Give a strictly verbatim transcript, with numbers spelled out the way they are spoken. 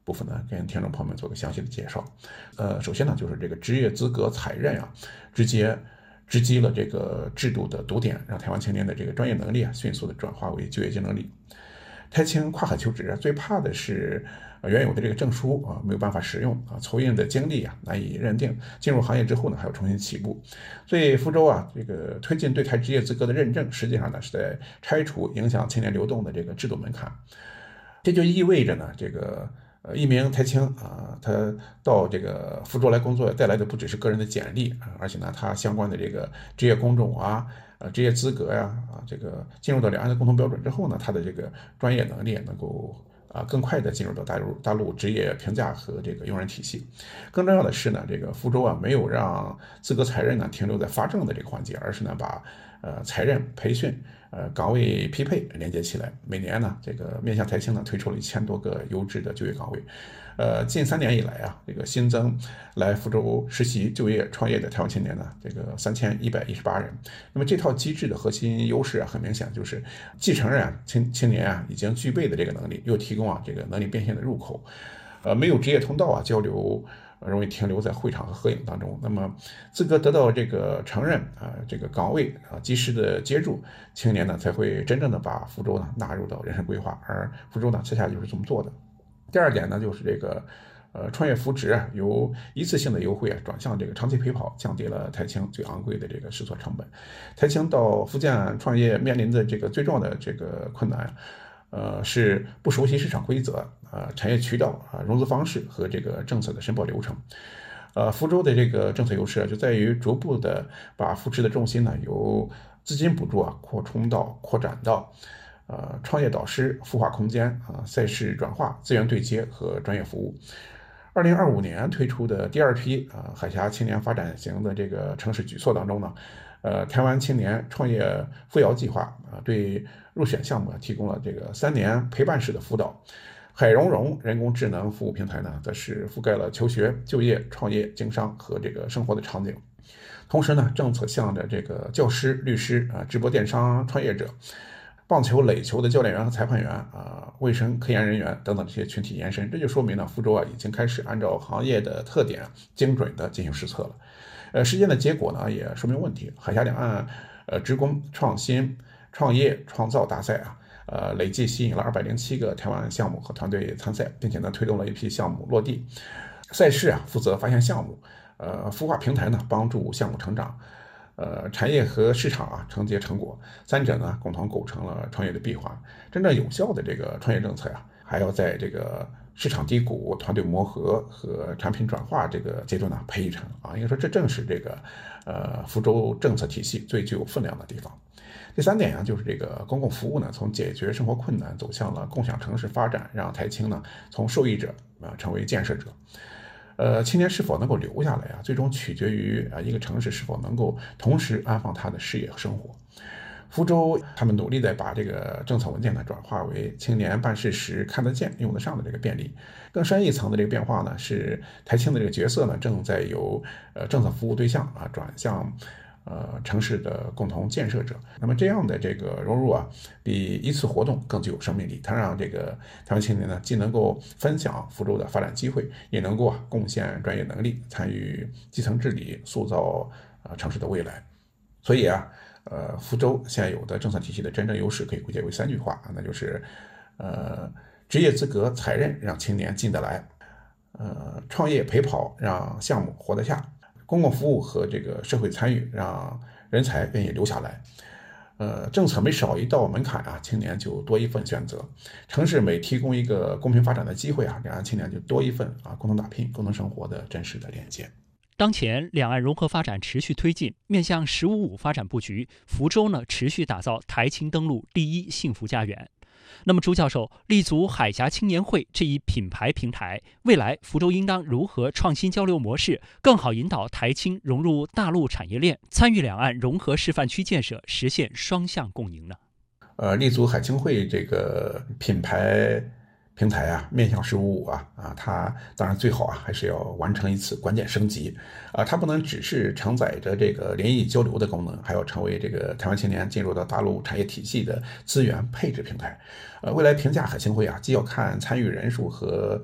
部分呢，跟听众朋友们做个详细的介绍。呃，首先呢，就是这个职业资格采认啊，直接直击了这个制度的堵点，让台湾青年的这个专业能力啊，迅速的转化为就业竞争力。台青跨海求职啊，最怕的是原有的这个证书啊没有办法使用啊，从业的经历啊难以认定，进入行业之后呢还要重新起步。所以福州啊这个推进对台职业资格的认证，实际上呢是在拆除影响青年流动的这个制度门槛。这就意味着呢这个呃一名台青啊，他到这个福州来工作，带来的不只是个人的简历啊，而且呢他相关的这个职业工种啊。呃，职业资格呀，啊，这个进入到两岸的共同标准之后呢，他的这个专业能力能够啊更快的进入到大陆大陆职业评价和这个用人体系。更重要的是呢，这个福州啊没有让资格采认呢停留在发证的这个环节，而是呢把呃采认、培训、呃岗位匹配连接起来。每年呢，这个面向台青呢推出了一千多个优质的就业岗位。呃，近三年以来啊，这个新增来福州实习、就业、创业的台湾青年呢，这个三千一百一十八人。那么这套机制的核心优势啊，很明显就是既承认啊青青年啊已经具备的这个能力，又提供啊这个能力变现的入口。呃，没有职业通道啊，交流容易停留在会场和合影当中。那么资格得到这个承认啊，这个岗位啊及时的接住，青年呢才会真正的把福州呢纳入到人生规划，而福州呢恰恰就是这么做的。第二点呢，就是这个呃创业扶植啊，由一次性的优惠啊转向这个长期陪跑，降低了台青最昂贵的这个试错成本。台青到福建创业面临的这个最重要的这个困难啊，呃是不熟悉市场规则啊、产业渠道啊、融资方式和这个政策的申报流程。呃，福州的这个政策优势就在于逐步的把扶持的重心呢由资金补助啊扩充到扩展到。呃，创业导师、孵化空间啊、赛事转化、资源对接和专业服务。二零二五年推出的第二批啊海峡青年发展型的这个城市举措当中呢，呃，台湾青年创业扶摇计划啊，对入选项目提供了这个三年陪伴式的辅导。海融融人工智能服务平台呢，则是覆盖了求学、就业、创业、经商和这个生活的场景。同时呢，政策向着这个教师、律师啊、直播电商创业者。棒球、垒球的教练员和裁判员啊、卫生科研人员等等这些群体延伸，这就说明呢，福州啊已经开始按照行业的特点精准的进行施策了。呃，实践的结果呢也说明问题。海峡两岸呃职工创新、创业、创造大赛啊，呃累计吸引了二百零七个台湾项目和团队参赛，并且呢推动了一批项目落地。赛事啊负责发现项目，呃孵化平台呢帮助项目成长。呃，产业和市场啊承接成果，三者呢共同构成了创业的闭环。真正有效的这个创业政策呀、啊，还要在这个市场低谷、团队磨合和产品转化这个阶段呢培成啊。应该说，这正是这个呃福州政策体系最具有分量的地方。第三点啊，就是这个公共服务呢，从解决生活困难走向了共享城市发展，让台青呢从受益者啊成为建设者。呃，青年是否能够留下来啊，最终取决于啊一个城市是否能够同时安放他的事业和生活。福州他们努力的把这个政策文件呢转化为青年办事时看得见、用得上的这个便利。更深一层的这个变化呢，是台青的这个角色呢正在由呃政策服务对象啊转向。呃，城市的共同建设者，那么这样的这个融入啊，比一次活动更具有生命力。它让这个台湾青年呢，既能够分享福州的发展机会，也能够啊贡献专业能力，参与基层治理，塑造啊、呃、城市的未来。所以啊，呃，福州现有的政策体系的真正优势可以归结为三句话，那就是呃，职业资格采认让青年进得来，呃，创业陪跑让项目活得下。公共服务和这个社会参与，让人才愿意留下来。呃，政策每少一道门槛啊，青年就多一份选择；城市每提供一个公平发展的机会啊，两岸青年就多一份啊共同打拼、共同生活的真实的连接。 当前两岸融合发展持续推进，面向“十五五”发展布局，福州呢持续打造台青登陆第一幸福家园。那么朱教授，立足海峡青年会这一品牌平台，未来福州应当如何创新交流模式，更好引导台青融入大陆产业链，参与两岸融合示范区建设，实现双向共赢呢？ 呃，立足海青会这个品牌平台啊，面向“十五五”啊啊，它当然最好啊，还是要完成一次关键升级啊，它不能只是承载着这个联谊交流的功能，还要成为这个台湾青年进入到大陆产业体系的资源配置平台。呃，未来评价海青会啊，既要看参与人数和